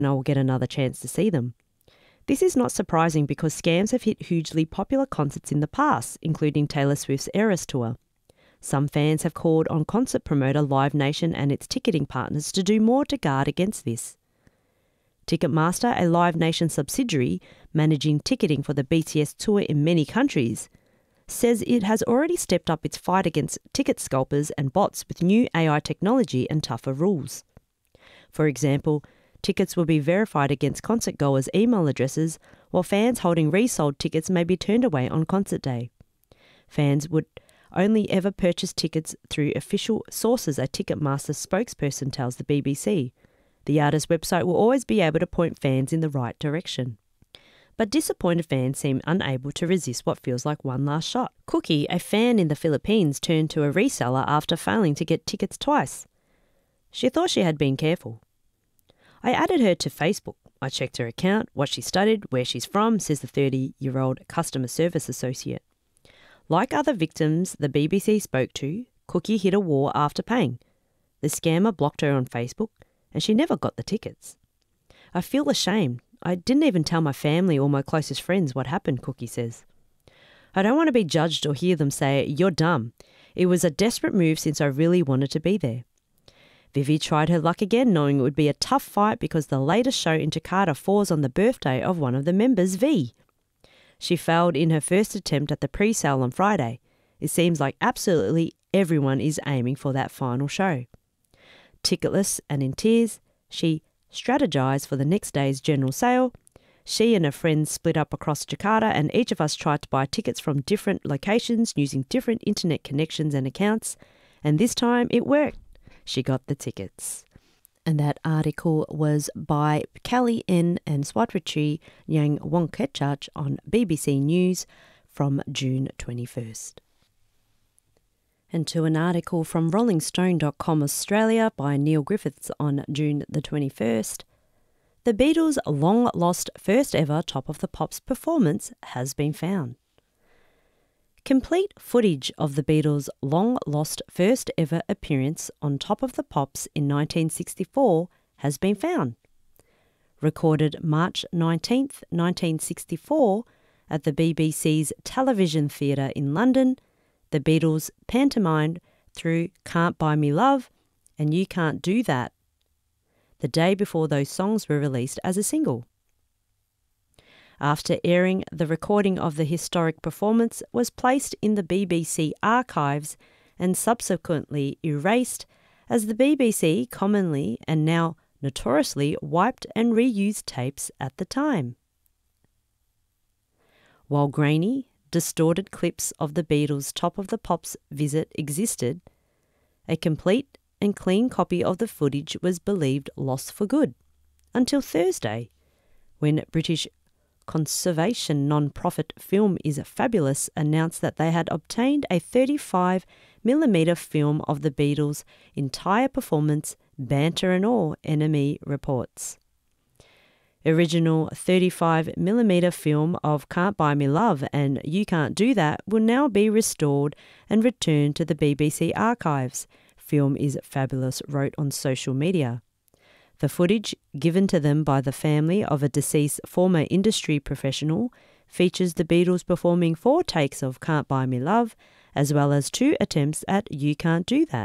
and I will get another chance to see them. This is not surprising because scams have hit hugely popular concerts in the past, including Taylor Swift's Eras Tour. Some fans have called on concert promoter Live Nation and its ticketing partners to do more to guard against this. Ticketmaster, a Live Nation subsidiary managing ticketing for the BTS tour in many countries, says it has already stepped up its fight against ticket scalpers and bots with new AI technology and tougher rules. For example, tickets will be verified against concert goers' email addresses, while fans holding resold tickets may be turned away on concert day. Fans would only ever purchase tickets through official sources, a Ticketmaster spokesperson tells the BBC. The artist's website will always be able to point fans in the right direction. But disappointed fans seem unable to resist what feels like one last shot. Cookie, a fan in the Philippines, turned to a reseller after failing to get tickets twice. She thought she had been careful. I added her to Facebook. I checked her account, what she studied, where she's from, says the 30-year-old customer service associate. Like other victims the BBC spoke to, Cookie hit a wall after paying. The scammer blocked her on Facebook, and she never got the tickets. I feel ashamed. I didn't even tell my family or my closest friends what happened, Cookie says. I don't want to be judged or hear them say, "You're dumb." It was a desperate move since I really wanted to be there. Vivi tried her luck again, knowing it would be a tough fight because the latest show in Jakarta falls on the birthday of one of the members, V. She failed in her first attempt at the pre-sale on Friday. It seems like absolutely everyone is aiming for that final show. Ticketless and in tears, she strategized for the next day's general sale. She and her friends split up across Jakarta, and each of us tried to buy tickets from different locations using different internet connections and accounts, and this time it worked. She got the tickets. And that article was by Kelly N. and Swatrichi Yang Wongketchach on BBC News from June 21st. And to an article from rollingstone.com Australia by Neil Griffiths on June the 21st. The Beatles' long-lost first-ever Top of the Pops performance has been found. Complete footage of the Beatles' long-lost first-ever appearance on Top of the Pops in 1964 has been found. Recorded March 19, 1964, at the BBC's Television Theatre in London, the Beatles pantomimed through Can't Buy Me Love and You Can't Do That, the day before those songs were released as a single. After airing, the recording of the historic performance was placed in the BBC archives and subsequently erased, as the BBC commonly and now notoriously wiped and reused tapes at the time. While grainy, distorted clips of the Beatles' Top of the Pops visit existed, a complete and clean copy of the footage was believed lost for good, until Thursday, when British conservation non-profit Film is Fabulous announced that they had obtained a 35mm film of the Beatles' entire performance, banter and all, NME reports. Original 35mm film of Can't Buy Me Love and You Can't Do That will now be restored and returned to the BBC archives, Film is Fabulous wrote on social media. The footage, given to them by the family of a deceased former industry professional, features the Beatles performing 4 takes of Can't Buy Me Love, as well as 2 attempts at You Can't Do That.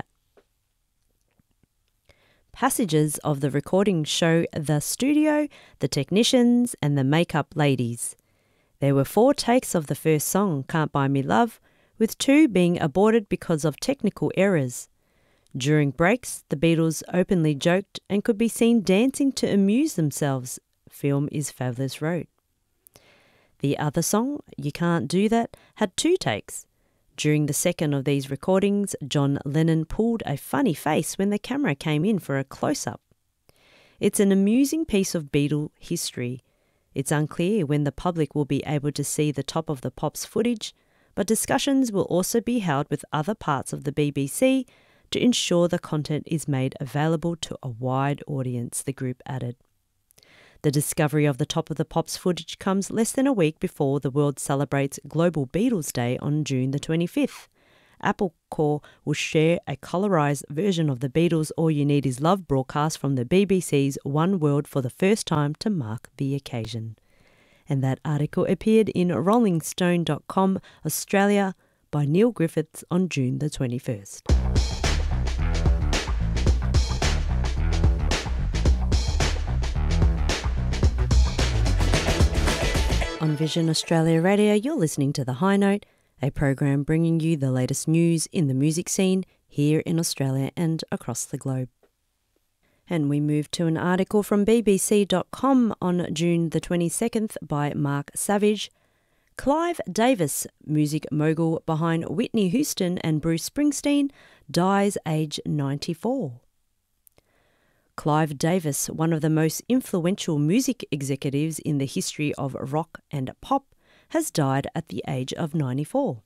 Passages of the recording show the studio, the technicians, and the makeup ladies. There were 4 takes of the first song, Can't Buy Me Love, with 2 being aborted because of technical errors. During breaks, the Beatles openly joked and could be seen dancing to amuse themselves, Film is Fabulous wrote. The other song, You Can't Do That, had 2 takes. During the second of these recordings, John Lennon pulled a funny face when the camera came in for a close-up. It's an amusing piece of Beatle history. It's unclear when the public will be able to see the Top of the Pops footage, but discussions will also be held with other parts of the BBC to ensure the content is made available to a wide audience, the group added. The discovery of the Top of the Pops footage comes less than a week before the world celebrates Global Beatles Day on June the 25th, Apple Corps will share a colorised version of the Beatles' All You Need Is Love broadcast from the BBC's One World for the first time to mark the occasion. And that article appeared in rollingstone.com Australia by Neil Griffiths on June the 21st. On Vision Australia Radio, you're listening to The High Note, a program bringing you the latest news in the music scene here in Australia and across the globe. And we move to an article from BBC.com on June the 22nd by Mark Savage. Clive Davis, music mogul behind Whitney Houston and Bruce Springsteen, dies aged 94. Clive Davis, one of the most influential music executives in the history of rock and pop, has died at the age of 94.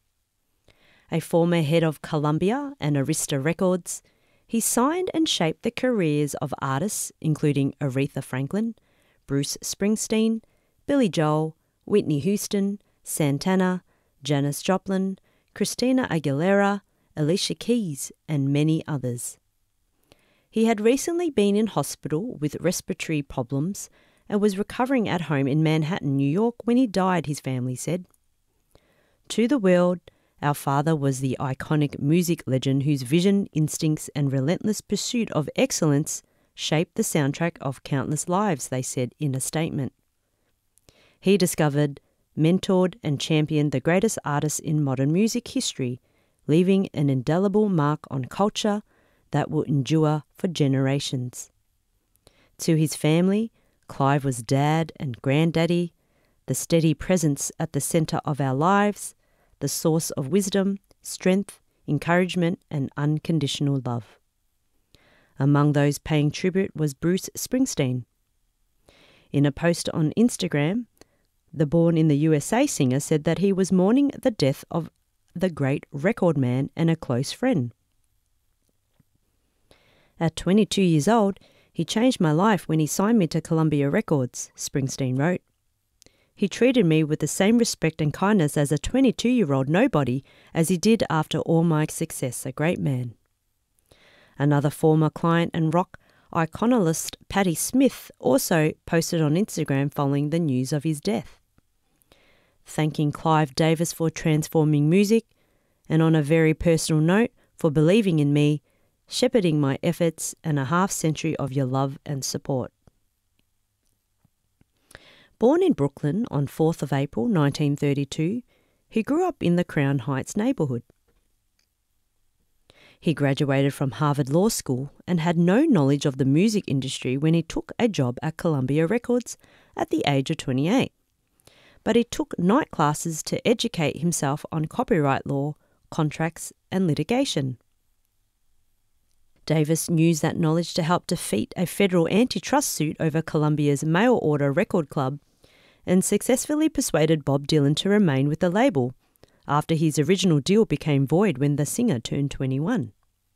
A former head of Columbia and Arista Records, he signed and shaped the careers of artists including Aretha Franklin, Bruce Springsteen, Billy Joel, Whitney Houston, Santana, Janis Joplin, Christina Aguilera, Alicia Keys, and many others. He had recently been in hospital with respiratory problems and was recovering at home in Manhattan, New York, when he died, his family said. To the world, our father was the iconic music legend whose vision, instincts, and relentless pursuit of excellence shaped the soundtrack of countless lives, they said in a statement. He discovered, mentored, and championed the greatest artists in modern music history, leaving an indelible mark on culture that will endure for generations. To his family, Clive was dad and granddaddy, the steady presence at the centre of our lives, the source of wisdom, strength, encouragement, and unconditional love. Among those paying tribute was Bruce Springsteen. In a post on Instagram, the Born in the USA singer said that he was mourning the death of the great record man and a close friend. At 22 years old, he changed my life when he signed me to Columbia Records, Springsteen wrote. He treated me with the same respect and kindness as a 22-year-old nobody as he did after all my success, a great man. Another former client and rock iconologist, Patti Smith, also posted on Instagram following the news of his death. Thanking Clive Davis for transforming music, and on a very personal note, for believing in me, shepherding my efforts, and a half-century of your love and support. Born in Brooklyn on 4th of April 1932, he grew up in the Crown Heights neighbourhood. He graduated from Harvard Law School and had no knowledge of the music industry when he took a job at Columbia Records at the age of 28. But he took night classes to educate himself on copyright law, contracts, and litigation. Davis used that knowledge to help defeat a federal antitrust suit over Columbia's mail-order record club and successfully persuaded Bob Dylan to remain with the label after his original deal became void when the singer turned 21.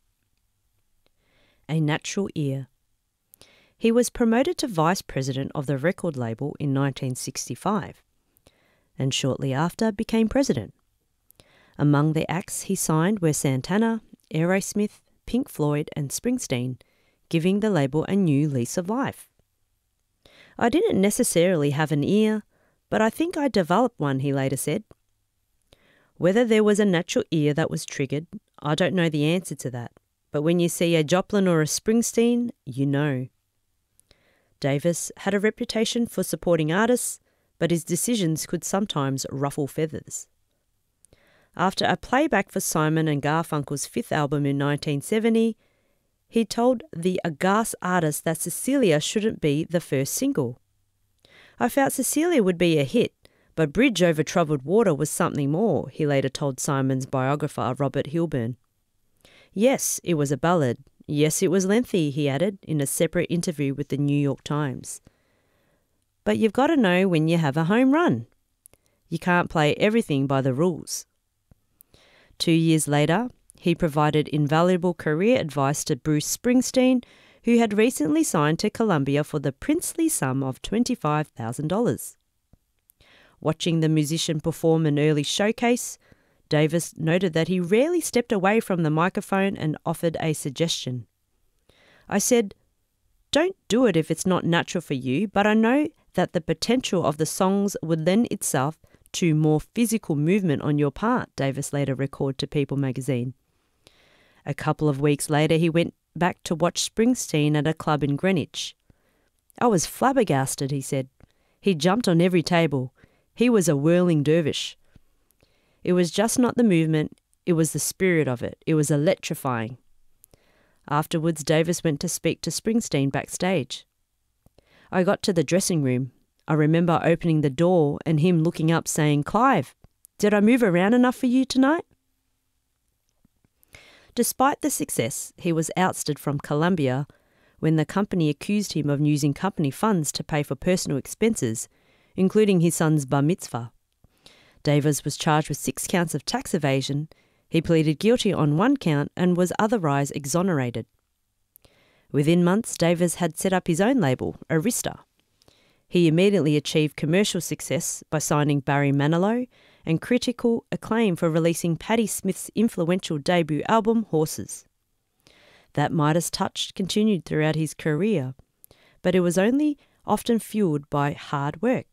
A natural ear. He was promoted to vice president of the record label in 1965 and shortly after became president. Among the acts he signed were Santana, Aerosmith, Pink Floyd and Springsteen, giving the label a new lease of life. I didn't necessarily have an ear, but I think I developed one, he later said. Whether there was a natural ear that was triggered, I don't know the answer to that, but when you see a Joplin or a Springsteen, you know. Davis had a reputation for supporting artists, but his decisions could sometimes ruffle feathers. After a playback for Simon and Garfunkel's fifth album in 1970, he told the aghast artist that Cecilia shouldn't be the first single. I felt Cecilia would be a hit, but Bridge Over Troubled Water was something more, he later told Simon's biographer Robert Hilburn. Yes, it was a ballad. Yes, it was lengthy, he added in a separate interview with the New York Times. But you've got to know when you have a home run. You can't play everything by the rules. 2 years later, he provided invaluable career advice to Bruce Springsteen, who had recently signed to Columbia for the princely sum of $25,000. Watching the musician perform an early showcase, Davis noted that he rarely stepped away from the microphone and offered a suggestion. I said, "Don't do it if it's not natural for you, but I know that the potential of the songs would lend itself to more physical movement on your part," Davis later recalled to People magazine. A couple of weeks later, he went back to watch Springsteen at a club in Greenwich. "I was flabbergasted," he said. "He jumped on every table. He was a whirling dervish. It was just not the movement, it was the spirit of it. It was electrifying." Afterwards, Davis went to speak to Springsteen backstage. "I got to the dressing room. I remember opening the door and him looking up saying, 'Clive, did I move around enough for you tonight?'" Despite the success, he was ousted from Columbia when the company accused him of using company funds to pay for personal expenses, including his son's bar mitzvah. Davis was charged with 6 counts of tax evasion. He pleaded guilty on 1 count and was otherwise exonerated. Within months, Davis had set up his own label, Arista. He immediately achieved commercial success by signing Barry Manilow and critical acclaim for releasing Patti Smith's influential debut album, Horses. That Midas touch continued throughout his career, but it was only often fueled by hard work.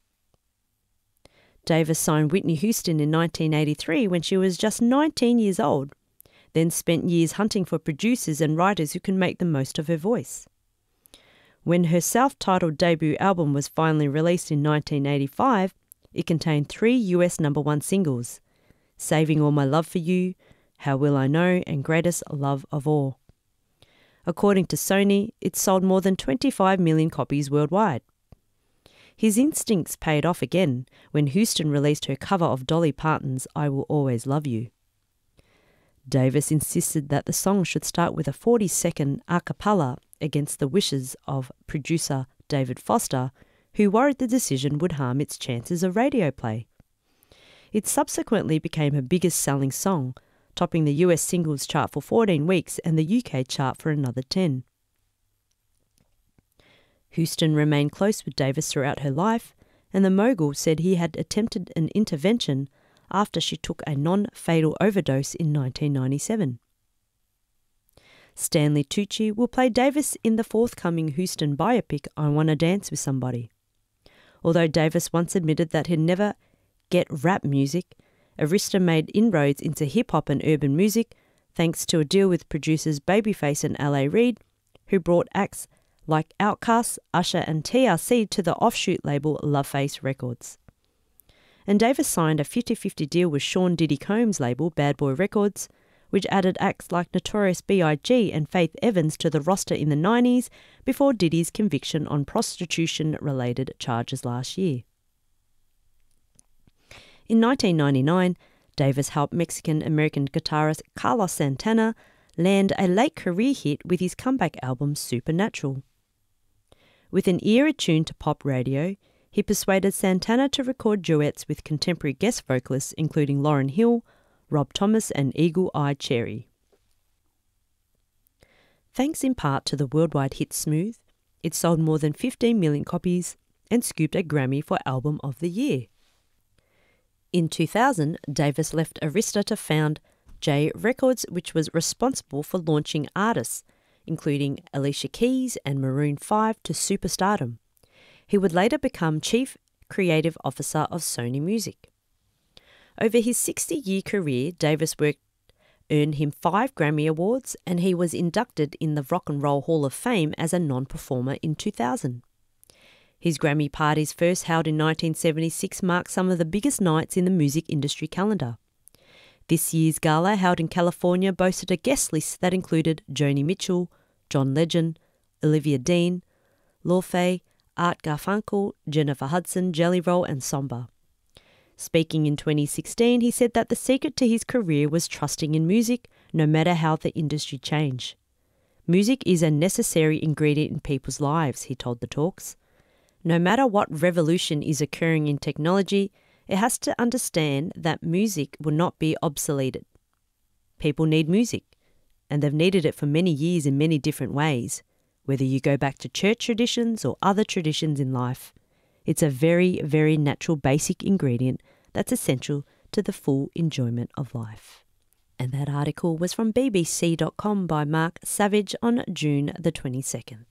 Davis signed Whitney Houston in 1983 when she was just 19 years old, then spent years hunting for producers and writers who can make the most of her voice. When her self-titled debut album was finally released in 1985, it contained 3 US #1 singles, Saving All My Love for You, How Will I Know, and Greatest Love of All. According to Sony, it sold more than 25 million copies worldwide. His instincts paid off again when Houston released her cover of Dolly Parton's I Will Always Love You. Davis insisted that the song should start with a 40-second a cappella against the wishes of producer David Foster, who worried the decision would harm its chances of radio play. It subsequently became her biggest selling song, topping the US singles chart for 14 weeks and the UK chart for another 10. Houston remained close with Davis throughout her life, and the mogul said he had attempted an intervention after she took a non-fatal overdose in 1997. Stanley Tucci will play Davis in the forthcoming Houston biopic I Wanna Dance with Somebody. Although Davis once admitted that he'd never get rap music, Arista made inroads into hip-hop and urban music thanks to a deal with producers Babyface and L.A. Reid, who brought acts like Outkast, Usher and TLC to the offshoot label LoveFace Records. And Davis signed a 50-50 deal with Sean Diddy Combs' label Bad Boy Records, which added acts like Notorious B.I.G. and Faith Evans to the roster in the 90s before Diddy's conviction on prostitution-related charges last year. In 1999, Davis helped Mexican-American guitarist Carlos Santana land a late career hit with his comeback album Supernatural. With an ear attuned to pop radio, he persuaded Santana to record duets with contemporary guest vocalists including Lauryn Hill, Rob Thomas and Eagle Eye Cherry. Thanks in part to the worldwide hit Smooth, it sold more than 15 million copies and scooped a Grammy for Album of the Year. In 2000, Davis left Arista to found J Records, which was responsible for launching artists, including Alicia Keys and Maroon 5 to superstardom. He would later become Chief Creative Officer of Sony Music. Over his 60-year career, Davis' work earned him 5 Grammy Awards, and he was inducted in the Rock and Roll Hall of Fame as a non-performer in 2000. His Grammy parties, first held in 1976, marked some of the biggest nights in the music industry calendar. This year's gala, held in California, boasted a guest list that included Joni Mitchell, John Legend, Olivia Dean, Lorfay, Art Garfunkel, Jennifer Hudson, Jelly Roll and Samba. Speaking in 2016, he said that the secret to his career was trusting in music, no matter how the industry changed. Music is a necessary ingredient in people's lives, he told the talks. No matter what revolution is occurring in technology, it has to understand that music will not be obsoleted. People need music, and they've needed it for many years in many different ways, whether you go back to church traditions or other traditions in life. It's a very, very natural basic ingredient that's essential to the full enjoyment of life. And that article was from bbc.com by Mark Savage on June the 22nd.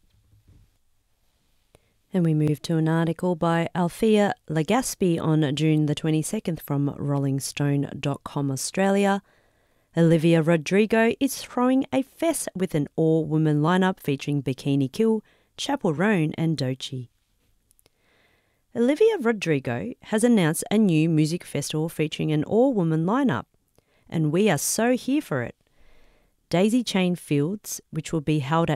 And we move to an article by Althea Legaspi on June the 22nd from rollingstone.com Australia. Olivia Rodrigo is throwing a fest with an all-woman lineup featuring Bikini Kill, Chappell Roan and Doechii. Olivia Rodrigo has announced a new music festival featuring an all-woman lineup, and we are so here for it. Daisy Chain Fields, which will be held at